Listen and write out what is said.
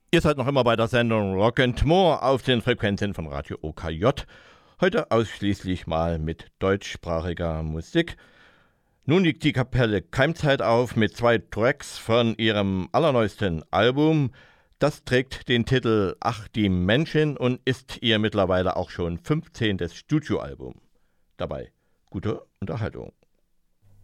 Ihr seid noch immer bei der Sendung Rock and More auf den Frequenzen von Radio OKJ. Heute ausschließlich mal mit deutschsprachiger Musik. Nun liegt die Kapelle Keimzeit auf mit 2 Tracks von ihrem allerneuesten Album. Das trägt den Titel Ach die Menschen und ist ihr mittlerweile auch schon 15. Studioalbum. Dabei gute Unterhaltung.